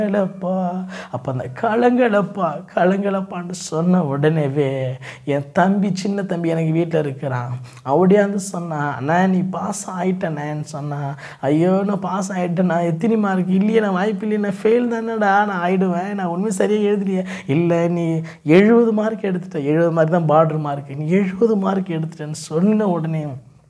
கலங்கலப்பா. அப்போ அந்த கலங்கலப்பா கலங்கலப்பான்னு சொன்ன உடனேவே என் தம்பி, சின்ன தம்பி எனக்கு வீட்டில் இருக்கிறான். அப்படியாந்து சொன்னான், அண்ணா நீ பாஸ் ஆகிட்டேனேன்னு சொன்னான். ஐயோ நான் பாஸ் ஆகிட்டேண்ணா, எத்தனை மார்க் இல்லையே, நான் வாய்ப்பு இல்லையே, நான் ஃபெயில் தானேடா, நான் ஆகிடுவேன், நான் உண்மை சரியாக எழுதலையே. இல்லை நீ 70 மார்க் எடுத்துட்ட, 70 மார்க் தான் பார்டர் மார்க், நீ 70 மார்க் எடுத்துட்டேன்னு சொன்ன உடனே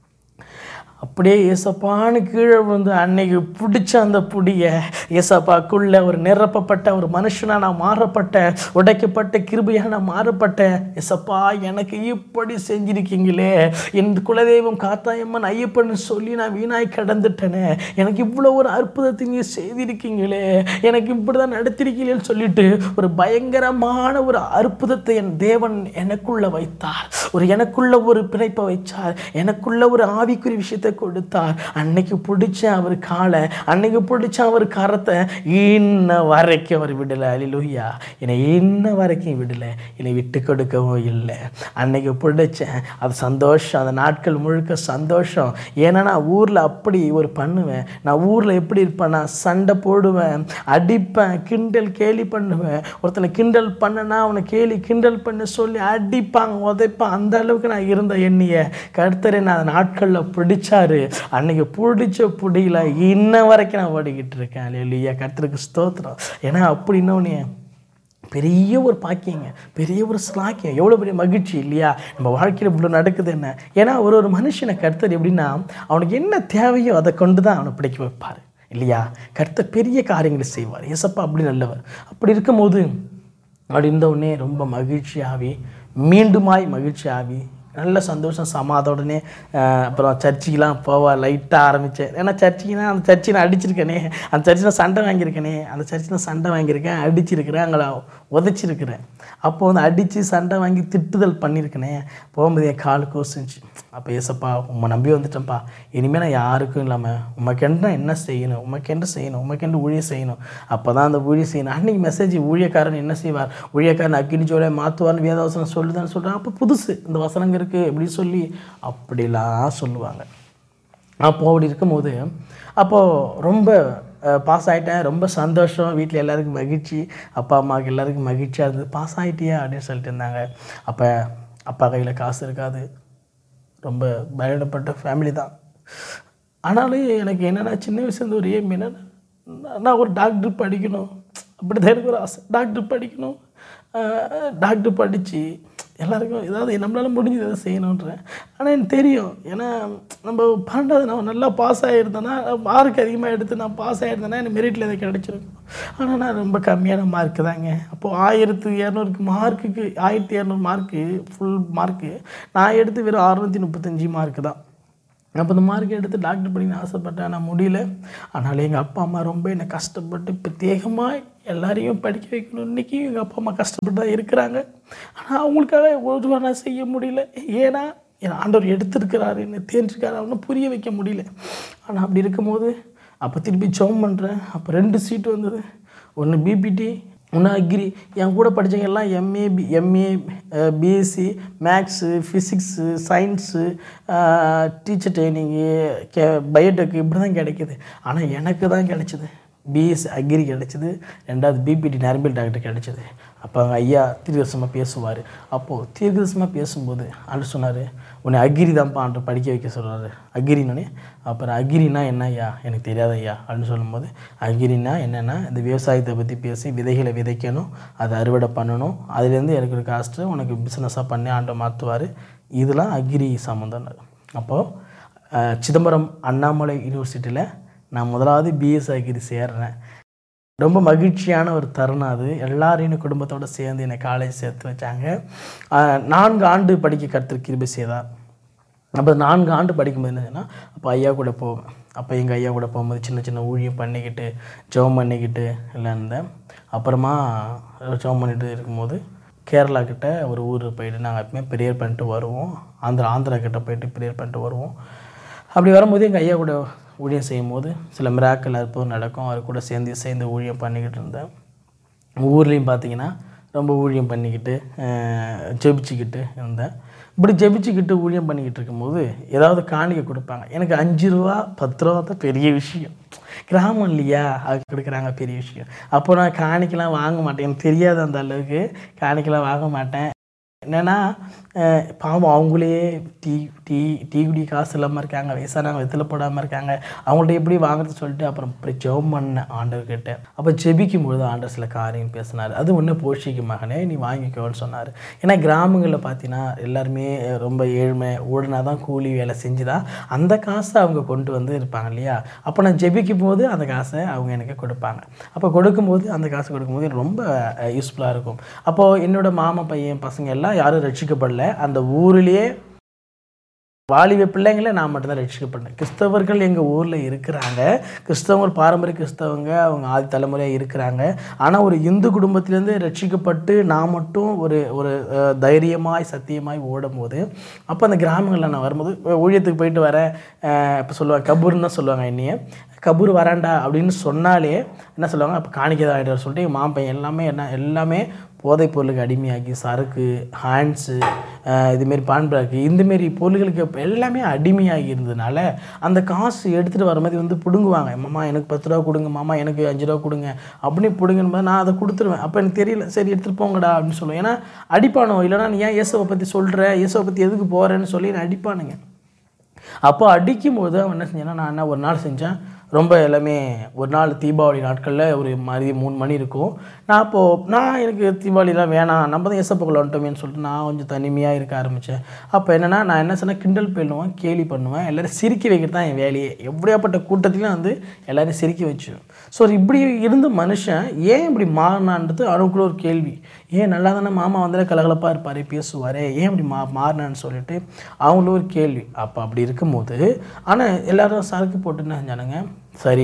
அப்படியே ஏசப்பான்னு கீழே விழுந்து அன்னைக்கு பிடிச்ச அந்த புடியை ஏசப்பாக்குள்ளே ஒரு நிரப்பப்பட்ட ஒரு மனுஷனாக நான் மாறப்பட்டேன், உடைக்கப்பட்ட கிருபையாக நான் மாறப்பட்டேன். ஏசப்பா எனக்கு இப்படி செஞ்சிருக்கீங்களே, என் குலதெய்வம் காத்தாயம்மன் ஐயப்பன்னு சொல்லி நான் வீணாய் கடந்துட்டேனே, எனக்கு இவ்வளோ ஒரு அற்புதத்தை நீ செய்திருக்கீங்களே, எனக்கு இப்படி தான் நடத்திருக்கீங்களேன்னு சொல்லிட்டு ஒரு பயங்கரமான ஒரு அற்புதத்தை என் தேவன் எனக்குள்ள வைத்தார். எனக்குள்ள ஒரு பிணைப்பை வைச்சார், எனக்குள்ள ஒரு ஆவிக்குரிய விஷயத்தை கொடுத்தார். அன்னைக்கு பிடிச்ச அவர் காலை, அன்னைக்கு பிடிச்ச அவர் கரத்தை இன்ன வரைக்கும் அவர் விடலை. அல்லேலூயா. என்னை இன்ன வரைக்கும் விடலை, என்னை விட்டு கொடுக்கவும் இல்லை. அன்னைக்கு பிடிச்சேன், அது சந்தோஷம், அந்த நாட்கள் முழுக்க சந்தோஷம். ஏன்னா நான் ஊரில் அப்படி ஒரு பண்ணுவேன். நான் ஊரில் எப்படி இருப்பேன், நான் சண்டை போடுவேன், அடிப்பேன், கிண்டல் கேலி பண்ணுவேன். ஒருத்தனை கிண்டல் பண்ணனா அவனை கிண்டல் பண்ண சொல்லி அடிப்பாங்க, உதைப்பான். அந்த அளவுக்கு நான் இருந்த எண்ணிய கர்த்தரை நான் நாட்களில் பிடிச்சாரு. அன்னைக்கு பிடிச்ச புடியில இன்ன வரைக்கும் நான் ஓடிக்கிட்டு இருக்கேன். அல்லேலூயா. கர்த்தருக்கு ஸ்தோத்திரம். ஏன்னா அப்படின்னோடனே பெரிய ஒரு பாக்கியங்க, பெரிய ஒரு ஸ்லாக்கியம், எவ்வளோ பெரிய மகிழ்ச்சி இல்லையா? நம்ம வாழ்க்கையில் இவ்வளோ நடக்குது என்ன? ஏன்னா ஒரு மனுஷனை கர்த்தர் எப்படின்னா அவனுக்கு என்ன தேவையோ அதை கொண்டு தான் அவனை பிடிக்க வைப்பார் இல்லையா? கர்த்தர் பெரிய காரியங்களை செய்வார். ஏசப்பா அப்படி நல்லவர். அப்படி இருக்கும்போது அப்படி இருந்தவுடனே ரொம்ப மகிழ்ச்சியாகி, மீண்டுமாய் மகிழ்ச்சியாகி, நல்ல சந்தோஷம் சமாதோடனே அப்புறம் சர்ச்சுக்கெலாம் போவா லைட்டாக ஆரம்பித்தேன். ஏன்னா அந்த சர்ச்சை நான் அடிச்சிருக்கேனே, அந்த சர்ச்சில் சண்டை வாங்கியிருக்கேனே, அந்த சர்ச்சில் சண்டை வாங்கியிருக்கேன், அடிச்சிருக்கிறேன், அங்கே உதைச்சிருக்கிறேன். அப்போ வந்து அடித்து சண்டை வாங்கி திட்டுதல் பண்ணியிருக்கேனே. போகும்போது என் கால் கோசிச்சு. அப்போ ஏசப்பா உம்மை நம்பி வந்துட்டேன்ப்பா, இனிமேல் நான் யாருக்கும் இல்லாமல் உமக்கென்று என்ன செய்யணும், உமக்கென்று ஊழியம் செய்யணும். அப்போ தான் அந்த ஊழியம் செய்யணும். அன்றைக்கி மெசேஜ் ஊழியக்காரன் என்ன செய்வார், ஊழியக்காரன் அக்கினி ஜோலை மாற்றுவார்னு வேதவசனம் சொல்லுதான்னு சொல்கிறான். அப்போ புதுசு இந்த வசனங்க இருக்குது எப்படி சொல்லி அப்படிலாம் சொல்லுவாங்க. அப்போது அப்படி இருக்கும்போது அப்போது ரொம்ப பாஸ் ஆகிட்டேன், ரொம்ப சந்தோஷம், வீட்டில் எல்லாருக்கும் மகிழ்ச்சி, அப்பா அம்மாவுக்கு எல்லாருக்கும் மகிழ்ச்சியாக இருந்தது. பாஸ் ஆகிட்டியா அப்படின்னு சொல்லிட்டு இருந்தாங்க. அப்போ அப்பா கையில் காசு இருக்காது, ரொம்ப பயப்படப்பட்ட ஃபேமிலி தான். ஆனாலும் எனக்கு என்னென்னா சின்ன வயசுலேருந்து ஒரு ஏம் என்னென்னா, நான் ஒரு டாக்டர் படிக்கணும், அப்படி தான் எனக்கு ஒரு ஆசை. டாக்டர் படிக்கணும், டாக்டர் படித்து எல்லாருக்கும் ஏதாவது நம்மளால் முடிஞ்சது எதாவது செய்யணுன்றேன். ஆனால் எனக்கு தெரியும், ஏன்னா நம்ம 12வது நான் நல்லா பாஸ் ஆகிருந்தேன்னா, மார்க் அதிகமாக எடுத்து நான் பாஸ் ஆகிருந்தேன்னா எனக்கு மெரிட்டில் எதாவது கிடச்சிருக்கும். ஆனால் நான் ரொம்ப கம்மியான மார்க்கு தாங்க. அப்போது 1200 மார்க்குக்கு 1200 மார்க்கு ஃபுல் மார்க்கு நான் எடுத்து வெறும் 635 மார்க்கு தான். அப்போ இந்த மார்க் எடுத்து டாக்டர் படிக்கணும்னு ஆசைப்பட்டேன், ஆனால் முடியல. அதனால் எங்கள் அப்பா அம்மா ரொம்ப என்னை கஷ்டப்பட்டு பிரத்யேகமாக எல்லாரையும் படிக்க வைக்கணும். இன்றைக்கும் எங்கள் அப்பா அம்மா கஷ்டப்பட்டு தான் இருக்கிறாங்க. ஆனால் அவங்களுக்காக ஒரு நான் செய்ய முடியல. ஏன்னா என் ஆண்டவர் எடுத்துருக்கிறாரு, என்னை தேர்ந்துருக்காரு, அவனை புரிய வைக்க முடியல. ஆனால் அப்படி இருக்கும்போது அப்போ திருப்பி ஜெபம் பண்ணுறேன். அப்போ 2 சீட்டு வந்தது, ஒன்று பிபிடி, ஒன்று அக்ரி. என் கூட படித்தவங்க எல்லாம் MA, BSc, maths, physics, science, teacher training, biotech இப்படி தான் கிடைக்கிது. ஆனால் எனக்கு தான் கிடைச்சிது பிஎஸ்சி அக்ரி கிடச்சிது, 2வது பிபிடி நரம்பியல் டாக்டர் கிடச்சிது. அப்போ அவங்க ஐயா தீர்க்கதரிசனமாக பேசுவார். அப்போது தீர்க்கதரிசனமாக பேசும்போது ஆண்டவர் சொன்னார், உன்னை அக்ரி தான்ப்பா ஆண்டவர் படிக்க வைக்க சொல்கிறாரு. அக்ரினோடனே அப்புறம் அக்ரினா என்ன ஐயா, எனக்கு தெரியாத ஐயா அப்படின்னு சொல்லும்போது, அக்ரினா என்னென்னா இந்த விவசாயத்தை பற்றி பேசி விதைகளை விதைக்கணும், அதை அறுவடை பண்ணணும், அதுலேருந்து எனக்கு ஒரு காஸ்ட்டு உனக்கு பிஸ்னஸாக பண்ணி ஆண்டவர் மாற்றுவார், இதெல்லாம் அக்ரி சம்மந்தம். அப்போது சிதம்பரம் அண்ணாமலை யூனிவர்சிட்டியில் நான் முதலாவது பிஎஸ்சி அக்ரி சேர்றேன். ரொம்ப மகிழ்ச்சியான ஒரு தருணம் அது. எல்லாரையும் குடும்பத்தோடு சேர்ந்து என்னை காலேஜ் சேர்த்து வச்சாங்க. 4 ஆண்டு படிக்க கர்த்தர் கிருபை செய்தார். அப்போ 4 ஆண்டு படிக்கும்போது என்னன்னா, அப்போ ஐயா கூட போவேன். அப்போ எங்கள் ஐயா கூட போகும்போது சின்ன சின்ன ஊழியம் பண்ணிக்கிட்டு ஜெபம் பண்ணிக்கிட்டு எல்லாம் இருந்தேன். அப்புறமா ஜெபம் பண்ணிட்டு இருக்கும்போது கேரளா கிட்ட ஒரு ஊர் போயிட்டு நாங்கள் எப்பவுமே ப்ரேயர் பண்ணிட்டு வருவோம். ஆந்திரா கிட்ட போயிட்டு ப்ரேயர் பண்ணிட்டு வருவோம். அப்படி வரும்போது எங்கள் ஐயா கூட ஊழியம் செய்யும்போது சில மிராக்கள் அற்புதம் நடக்கும். அவர் கூட சேர்ந்து ஊழியம் பண்ணிக்கிட்டு இருந்தேன். ஊர்லேயும் பார்த்தீங்கன்னா ரொம்ப ஊழியம் பண்ணிக்கிட்டு ஜெபிச்சுக்கிட்டு இருந்தேன். இப்படி ஜெபிச்சுக்கிட்டு ஊழியம் பண்ணிக்கிட்டு இருக்கும்போது ஏதாவது காணிக்கை கொடுப்பாங்க. எனக்கு 5 ரூபா 10 ரூபா தான் பெரிய விஷயம். கிராமம் இல்லையா, அது கொடுக்குறாங்க பெரிய விஷயம். அப்போ நான் காணிக்கலாம் வாங்க மாட்டேன், எனக்கு தெரியாது அந்த அளவுக்கு, காணிக்கலாம் வாங்க மாட்டேன். என்னென்னா பாவம் அவங்களே டீ டீ டீ குடி காசு இல்லாமல் இருக்காங்க, வயசானவங்க வெத்தலை போடாமல் இருக்காங்க, அவங்கள்ட்ட எப்படி வாங்குறது சொல்லிட்டு அப்புறம் ஜெபம் பண்ணேன் ஆண்டவர்கிட்ட. அப்போ ஜெபிக்கும்பொழுது ஆண்டவர் சில காரியம் பேசினார். அது ஒன்று போஷிக்கு மகனே நீ வாங்கிக்கோன்னு சொன்னார். ஏன்னா கிராமங்களில் பார்த்தீங்கன்னா எல்லாருமே ரொம்ப ஏழ்மை, ஓடுனா தான் கூலி வேலை செஞ்சு தான் அந்த காசை அவங்க கொண்டு வந்து இருப்பாங்க இல்லையா. அப்போ நான் ஜெபிக்கும் போது அந்த காசை அவங்க எனக்கு கொடுப்பாங்க. அப்போ கொடுக்கும்போது அந்த காசு கொடுக்கும்போது ரொம்ப யூஸ்ஃபுல்லாக இருக்கும். அப்போது என்னோடய மாமா பையன் பசங்க எல்லாம் யாரும் ரட்சிக்கப்படல. அந்த ஊரிலேயே வாலிப பிள்ளைங்கள நான் மட்டும்தான் ரட்சிக்கப்பட்டேன். கிறிஸ்தவர்கள் எங்கள் ஊரில் இருக்கிறாங்க, கிறிஸ்தவங்கள் பாரம்பரிய கிறிஸ்தவங்க, அவங்க ஆதி தலைமுறையாக இருக்கிறாங்க. ஆனால் ஒரு இந்து குடும்பத்திலேருந்து ரட்சிக்கப்பட்டு நான் மட்டும் ஒரு ஒரு தைரியமாய் சத்தியமாய் ஓடும் போது, அப்போ அந்த கிராமங்களில் நான் வரும்போது ஊழியத்துக்கு போயிட்டு வரேன். இப்போ சொல்லுவாங்க கபூர்னு தான் சொல்லுவாங்க என்னையே. கபூர் வராண்டா அப்படின்னு சொன்னாலே என்ன சொல்லுவாங்க, அப்போ காணிக்கை ஆகிட்டு சொல்லிட்டு எங்கள் மாம்பையன் எல்லாமே போதைப் பொருளுக்கு அடிமையாகி சரக்கு, ஹேண்ட்ஸு, இதுமாரி பான்பராக்கு இந்தமாரி பொருள்களுக்கு எல்லாமே அடிமையாகி இருந்ததுனால அந்த காசு எடுத்துகிட்டு வர மாதிரி வந்து பிடுங்குவாங்க. மாமா எனக்கு 10 ரூபா கொடுங்க, மாமா எனக்கு 5 ரூபா கொடுங்க அப்படின்னு பிடுங்கும்போது நான் அதை கொடுத்துருவேன். அப்போ எனக்கு தெரியல, சரி எடுத்துகிட்டு போங்கடா அப்படின்னு சொல்லுவேன். ஏன்னா அடிப்பானோ, இல்லைனா நீ ஏன் இயேசுவை பற்றி சொல்கிற, இயேசுவை பற்றி எதுக்கு போகிறேன்னு சொல்லி நான் அடிப்பானுங்க. அப்போ அடிக்கும்போது அவன் என்ன செஞ்சேன்னா, நான் என்ன ஒரு நாள் செஞ்சேன், ரொம்ப எல்லாமே ஒரு நாள் தீபாவளி நாட்களில் ஒரு மதியம் 3 மணி இருக்கும். நான் எனக்கு தீபாவளிலாம் வேணாம், நம்ம தான் ஏசப்பாக்குள்ள வந்துட்டோமேன்னு சொல்லிட்டு நான் கொஞ்சம் தனிமையாக இருக்க ஆரம்பித்தேன். அப்போ என்னென்னா நான் என்ன சொன்னேன், கிண்டல் பண்ணுவேன், கேலி பண்ணுவேன், எல்லோரும் சிரிக்க வைக்கிறது தான் என் வேலையே. எப்படியாப்பட்ட கூட்டத்திலையும் வந்து எல்லோரும் சிரிக்க வச்சுருவேன். ஸோ இப்படி இருந்த மனுஷன் ஏன் இப்படி மாறினான்றது அவனுக்குள்ள ஒரு கேள்வி. ஏன் நல்லா தானே மாமா வந்து கலகலப்பாக இருப்பார், பேசுவார், ஏன் இப்படி மாறினான்னு சொல்லிட்டு அவங்களும் ஒரு கேள்வி. அப்போ அப்படி இருக்கும்போது ஆனால் எல்லோரும் சரக்கு போட்டுன்னு செஞ்சானுங்க. சரி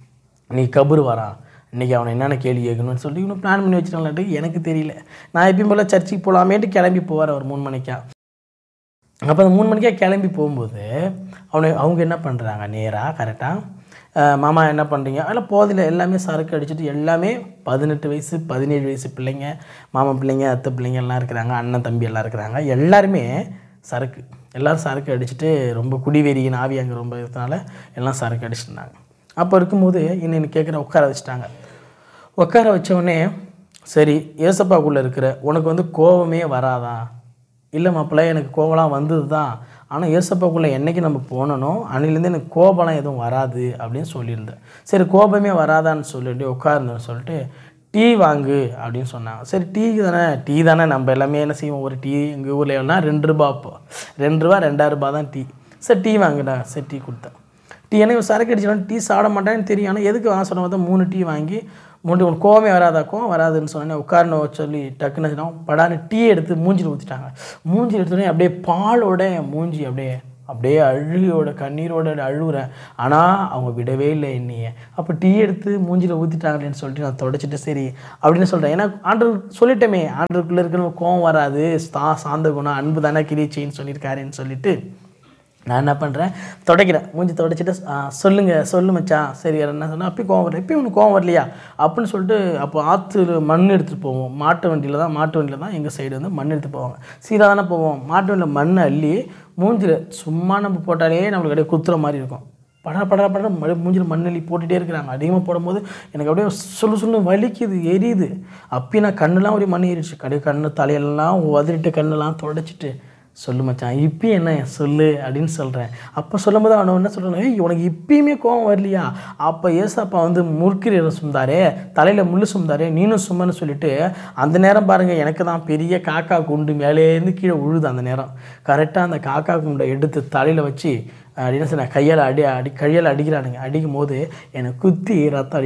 நீ கபூர் வரான், இன்றைக்கி அவனை என்னென்ன கேள்வி கேட்கணும்னு சொல்லி இன்னும் பிளான் பண்ணி வச்சுட்டாங்களாட்டு எனக்கு தெரியல. நான் எப்பயும் போல் சர்ச்சுக்கு போகலாமேட்டு கிளம்பி போவார் ஒரு 3 மணிக்கா. அப்போ அந்த 3 மணிக்கா கிளம்பி போகும்போது அவங்க என்ன பண்ணுறாங்க, நேராக கரெக்டாக மாமா என்ன பண்ணுறீங்க, அதில் போதில் எல்லாமே சரக்கு அடிச்சுட்டு எல்லாமே 18 வயசு 17 வயசு பிள்ளைங்க, மாமா பிள்ளைங்க, அத்தை பிள்ளைங்க எல்லாம் இருக்கிறாங்க, அண்ணன் தம்பி எல்லாம் இருக்கிறாங்க, எல்லாருமே எல்லோரும் சரக்கு அடிச்சுட்டு ரொம்ப குடிவெறியின் ஆவி அங்கே ரொம்ப இருக்கிறதுனால எல்லாம் சரக்கு அடிச்சுட்டாங்க. அப்போ இருக்கும்போது என்னென்னு கேட்குற உட்கார வச்சுட்டாங்க. உட்கார வச்சோடனே சரி ஏசப்பாக்குள்ளே இருக்கிற உனக்கு வந்து கோபமே வராதான்? இல்லை மாப்பிள்ளை எனக்கு கோபம்லாம் வந்தது தான், ஆனால் ஏசப்பாக்குள்ளே என்றைக்கு நம்ம போனனோ அன்னிலேருந்து எனக்கு கோபம்லாம் எதுவும் வராது அப்படின்னு சொல்லியிருந்தேன். சரி கோபமே வராதான்னு சொல்லிட்டு உட்காருந்தேன்னு சொல்லிட்டு டீ வாங்கு அப்படின்னு சொன்னாங்க. சரி டீ தானே நம்ம எல்லாமே என்ன செய்வோம், ஒரு டீ எங்கள் ஊரில் எவ்வளோனா 2 ரூபா, அப்போ 2 ரூபா 2 ரூபா தான் டீ. சரி டீ வாங்குடா, சரி டீ கொடுத்தேன். டீ எனக்கு சரக்கு அடிச்சுனா டீ சாப்பிட மாட்டேன்னு தெரியும், ஆனால் எதுக்கு வாங்க சொன்ன பார்த்தா 3 டீ வாங்கி உனக்கு கோவமே வராதாக்கும் வராதுன்னு சொன்னேன். உட்காரணும் சொல்லி டக்குன்னு படான்னு டீ எடுத்து மூஞ்சில் ஊற்றிட்டாங்க. மூஞ்சி எடுத்தோடனே அப்படியே பாலோட மூஞ்சி அப்படியே அழுகையோட கண்ணீரோட அழுகுறேன். ஆனால் அவங்க விடவே இல்லை என்னையே. அப்போ டீ எடுத்து மூஞ்சியில் ஊற்றிட்டாங்களேன்னு சொல்லிட்டு நான் தொடச்சிட்டு சரி அப்படின்னு சொல்கிறேன். ஏன்னா ஆண்டவர் சொல்லிட்டோமே, ஆண்டவருக்குள்ளே இருக்கிற கோவம் வராது, சாந்த குணம் அன்பு தானே கிரிச்சைன்னு சொல்லியிருக்காருன்னு சொல்லிட்டு நான் என்ன பண்ணுறேன், துடைக்கிறேன், மூஞ்சி துடைச்சிட்டு சொல்லு மச்சான், சரி என்ன சொன்னால் அப்பயும் கோவம் வரல, இப்போயும் ஒன்று கோவம் வரலையா அப்படின்னு சொல்லிட்டு அப்போ ஆற்று மண் எடுத்துகிட்டு போவோம். மாட்டு வண்டியில் தான் எங்கள் சைடு வந்து மண் எடுத்து போவாங்க. சீராக தானே போவோம். மாட்டு வண்டியில் மண் அள்ளி மூஞ்சில் சும்மா நம்ம போட்டாலே நம்மளுக்கு அப்படியே குத்துற மாதிரி இருக்கும். பட மூஞ்சில் மண் அள்ளி போட்டுகிட்டே இருக்கிறாங்க. அதிகமாக போடும்போது எனக்கு அப்படியே சொல்லு வலிக்குது, எரியுது. அப்பயும் நான் கண்ணெலாம் ஒரு மண் ஏறிடுச்சு. கண்ணு தலையெல்லாம் உதறிட்டு கண்ணெல்லாம் தொடச்சிட்டு சொல்லு மச்சான் இப்பயும் என்ன சொல்லு அப்படின்னு சொல்கிறேன். அப்போ சொல்லும் போது அவனை என்ன சொல்கிறேன், உனக்கு இப்பயுமே கோவம் வரலையா? அப்போ ஏசப்பா வந்து முறுக்கிறீரை சும்தாரே, தலையில் முள் சும்தாரே, நீனும் சும்மன்னு சொல்லிட்டு அந்த நேரம் பாருங்கள் எனக்கு தான் பெரிய காக்கா குண்டு மேலேருந்து கீழே உழுது. அந்த நேரம் கரெக்டாக அந்த காக்கா குண்டை எடுத்து தலையில் வச்சு அப்படின்னு சொன்ன கையால் அடிக்கிறானுங்க. அடிக்கும் போது எனக்கு குத்தி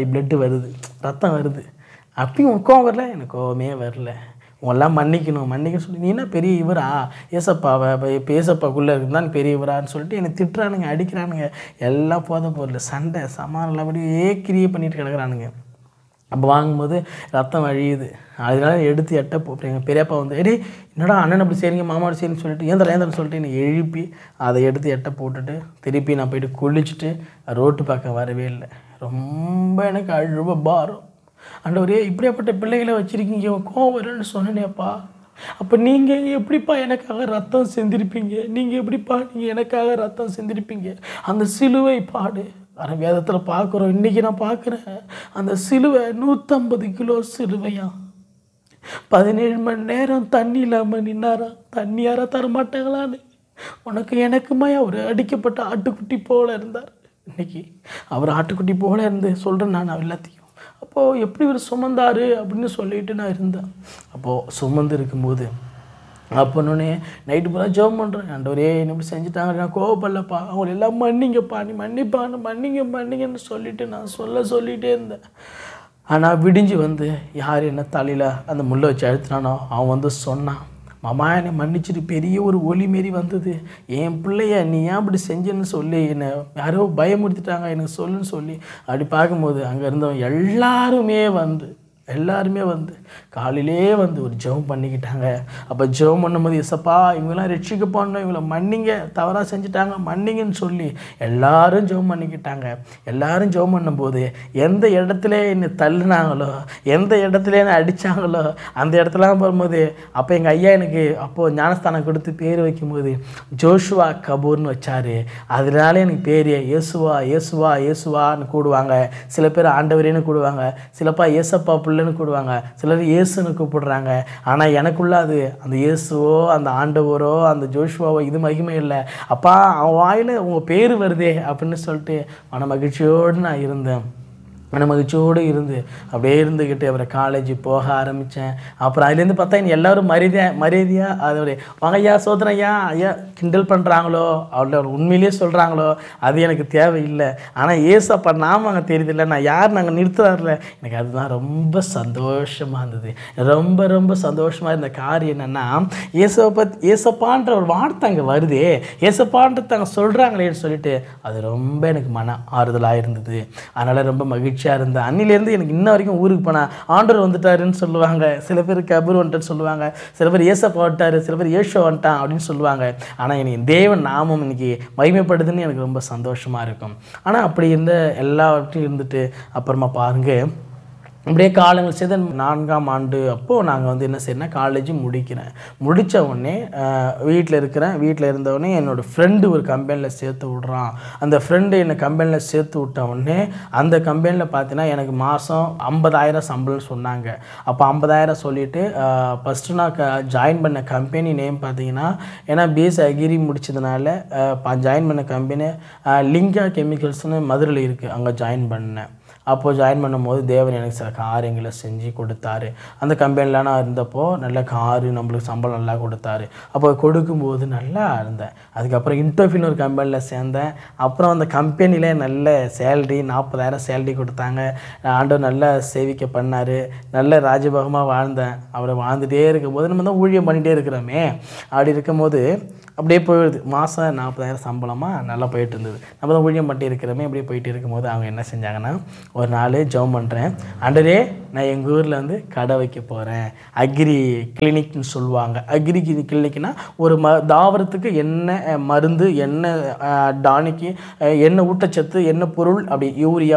ரத்தம் வருது. அப்பயும் கோவம் வரல, எனக்கு கோவமே வரல. உங்களாம் மன்னிக்கணும் சொல்லி நீ என்ன பெரிய இவரா, ஏசப்பாவை இப்போ ஏசப்பாக்குள்ளே இருக்குதான் பெரிய இவரான்னு சொல்லிட்டு என்னை திட்டுறானுங்க, அடிக்கிறானுங்க. எல்லாம் போத பொருள் சண்டை சமாளம் அப்படியே கிரியை பண்ணிட்டு கிடக்குறானுங்க. அப்போ வாங்கும்போது ரத்தம் வழியுது. அதனால எடுத்து எட்ட எங்கள் பெரியப்பா வந்து என்னடா அண்ணன் அப்படி சரிங்க மாமா அப்படி சரின்னு சொல்லிட்டு ஏந்திரன்னு சொல்லிட்டு என்னை எழுப்பி அதை எடுத்து எட்ட போட்டுட்டு திருப்பி நான் போய்ட்டு குளிச்சுட்டு ரோட்டு பக்கம் வரவே இல்லை. ரொம்ப எனக்கு அழுவ பாரம். ஆண்டவரே இப்படியாப்பட்ட பிள்ளைகளை வச்சுருக்கீங்க, கோவம் வரும்னு சொன்னேனேப்பா. அப்போ நீங்கள் எப்படிப்பா எனக்காக ரத்தம் செஞ்சிருப்பீங்க? நீங்கள் எப்படிப்பா எனக்காக ரத்தம் செஞ்சிருப்பீங்க? அந்த சிலுவை பாடு வேதத்தில் பார்க்குறோம். இன்றைக்கி நான் பார்க்குறேன், அந்த சிலுவை 150 கிலோ சிலுவையா, 17 மணி நேரம் தண்ணி இல்லாமல் நின்னாரா. தண்ணி யாரா தரமாட்டாங்களான்னு. உனக்கு எனக்குமா அவர் அடிக்கப்பட்ட ஆட்டுக்குட்டி போல இருந்தார். இன்றைக்கி அவர் ஆட்டுக்குட்டி போல இருந்து சொல்கிறேன் நான் எல்லாத்தையும். அப்போது எப்படி இவர் சுமந்தார் அப்படின்னு சொல்லிட்டு நான் இருந்தேன். அப்போது சுமந்து இருக்கும்போது அப்போனே நைட்டு பூரா ஜெபம் பண்ணுறேன். ஆண்டவரே என்ன இப்படி செஞ்சுட்டாங்க, நான் கோவப்படலப்பா, அவங்களை எல்லாம் மன்னிங்கப்பா, நீ மன்னிப்பான்னு மன்னிங்கன்னு சொல்லிவிட்டு நான் சொல்லிகிட்டே இருந்தேன். ஆனால் விடிஞ்சு வந்து யார் என்ன தலையில் அந்த முள்ளை வச்சு அழுத்தினானோ அவன் வந்து சொன்னான், மாமா என்னை மன்னிச்சிட்டு. பெரிய ஒரு ஒலி மாரி வந்தது. என் பிள்ளைய நீ ஏன் அப்படி செஞ்சேன்னு சொல்லி என்னை யாரோ பயமுறுத்திட்டாங்க, எனக்கு சொல்லுன்னு சொல்லி அப்படி பார்க்கும்போது அங்கே இருந்தவங்க எல்லாருமே வந்து காலையிலே வந்து ஒரு ஜெபம் பண்ணிக்கிட்டாங்க. அப்போ ஜெபம் பண்ணும்போது, இசப்பா இவங்கெல்லாம் ரட்சிக்க போனோம், இவங்களை மன்னிங்க, தவறாக செஞ்சுட்டாங்க மன்னிங்கன்னு சொல்லி எல்லாரும் ஜெபம் பண்ணிக்கிட்டாங்க. எல்லாரும் ஜெபம் பண்ணும்போது எந்த இடத்துல என்னை தள்ளுனாங்களோ, எந்த இடத்துல என்னை அடித்தாங்களோ அந்த இடத்துலாம் போகும்போது அப்போ எங்கள் ஐயா எனக்கு அப்போது ஞானஸ்தானம் கொடுத்து பேர் வைக்கும்போது ஜோஷுவா கபூர்னு வச்சார். அதனால எனக்கு பேர் ஏசுவான்னு கூடுவாங்க. சில பேர் ஆண்டவரேன்னு கூடுவாங்க, சிலப்பா ஏசப்பா பிள்ளைன்னு கூடுவாங்க, சிலர் இயேசுன்னு கூப்பிடுறாங்க. ஆனால் எனக்குள்ள அது அந்த இயேசுவோ அந்த ஆண்டவரோ அந்த ஜோஷுவாவோ இது மகிமை இல்லை. அப்பா அவன் வாயில் உங்கள் பேர் வருதே அப்படின்னு சொல்லிட்டு மன மகிழ்ச்சியோடு நான் இருந்தேன். மகிழ்ச்சியோடு இருந்து அப்படியே இருந்துக்கிட்டு அப்புறம் காலேஜ் போக ஆரம்பித்தேன். அப்புறம் அதுலேருந்து பார்த்தா இனி எல்லோரும் மரியாதையாக அதோடைய வாங்க ஐயா சோதனை ஐயா கிண்டல் பண்ணுறாங்களோ அவளை உண்மையிலேயே சொல்கிறாங்களோ அது எனக்கு தேவையில்லை. ஆனால் ஏசப்பா நாம அங்கே தெரியுதில்லை, நான் யார் நாங்கள் நிறுத்துறாருல, எனக்கு அதுதான் ரொம்ப சந்தோஷமாக இருந்தது. ரொம்ப சந்தோஷமாக இருந்த காரியம் என்னென்னா, ஏசப்பான்ற ஒரு வார்த்தை அங்கே வருதே, ஏசப்பான்றது அங்கே சொல்கிறாங்களேன்னு சொல்லிட்டு அது ரொம்ப எனக்கு மன ஆறுதலாக இருந்தது. அதனால் ரொம்ப மகிழ்ச்சியாக இருந்தேன். அன்னிலேருந்து எனக்கு இன்ன வரைக்கும் ஊருக்கு போனால் ஆண்டவர் வந்துட்டாருன்னு சொல்லுவாங்க, சில பேர் கபூர் வந்துட்டான்னு சொல்லுவாங்க, சில பேர் ஏசப்பா வந்துட்டாரு, சில பேர் ஏசோ வந்துட்டான் அப்படின்னு சொல்லுவாங்க. ஆனால் எனக்கு தேவன் நாமம் இன்னைக்கு மகிமைப்படுதுன்னு எனக்கு ரொம்ப சந்தோஷமாக இருக்கும். ஆனால் அப்படி இருந்த எல்லாவற்றையும் இருந்துட்டு அப்புறமா பாருங்கள், இப்படியே காலங்கள் செய்த 4ஆம் ஆண்டு அப்போது நாங்கள் வந்து என்ன செய்யணும்னா காலேஜ் முடித்த உடனே வீட்டில் இருந்தவுடனே என்னோடய ஃப்ரெண்டு ஒரு கம்பெனியில் சேர்த்து விட்றான். அந்த ஃப்ரெண்டு என்னை கம்பெனியில் சேர்த்து விட்ட உடனே அந்த கம்பெனியில் பார்த்தீங்கன்னா எனக்கு மாதம் 50,000 சம்பளம்னு சொன்னாங்க. அப்போ 50,000 சொல்லிவிட்டு ஃபஸ்ட்டு நான் ஜாயின் பண்ண கம்பெனி நேம் பார்த்தீங்கன்னா, ஏன்னா பிஎஸ்சி அக்ரி முடித்ததுனால ஜாயின் பண்ண கம்பெனி லிங்கா கெமிக்கல்ஸ்னு மதுரையில் இருக்குது, அங்கே ஜாயின் பண்ணேன். அப்போது ஜாயின் பண்ணும்போது தேவன் எனக்கு சில காரியங்களை செஞ்சு கொடுத்தாரு. அந்த கம்பெனியில் நான் இருந்தப்போ நல்ல காரு நம்மளுக்கு சம்பளம் நல்லா கொடுத்தாரு. அப்போ கொடுக்கும்போது நல்லா இருந்தேன். அதுக்கப்புறம் இன்டர்வியூன்னு ஒரு கம்பெனியில் சேர்ந்தேன். அப்புறம் அந்த கம்பெனியில் நல்ல சேலரி 40,000 சேலரி கொடுத்தாங்க. ஆண்டவர் நல்லா சேவிக்க பண்ணார். நல்ல ராஜபோகமாக வாழ்ந்தேன். அவரை வாழ்ந்துகிட்டே இருக்கும்போது நம்ம தான் ஊழியம் பண்ணிகிட்டே இருக்கிறோமே, அப்படி இருக்கும்போது அப்படியே போயிடுது. மாதம் 40,000 சம்பளமாக நல்லா போயிட்டு இருந்தது. நம்ம தான் ஊழியம் பண்ணிட்டு இருக்கிறோமே, அப்படியே போயிட்டு இருக்கும்போது அவங்க என்ன செஞ்சாங்கன்னா, ஒரு நாள் ஜெபம் பண்ணுறேன், ஆண்டவரே நான் எங்கள் ஊரில் வந்து கடை வைக்க போகிறேன், அக்ரி கிளினிக்னு சொல்லுவாங்க. அக்ரி கிளினிக்னால் ஒரு தாவரத்துக்கு என்ன மருந்து, என்ன டானிக்கு, என்ன ஊட்டச்சத்து, என்ன பொருள், அப்படி யூரியா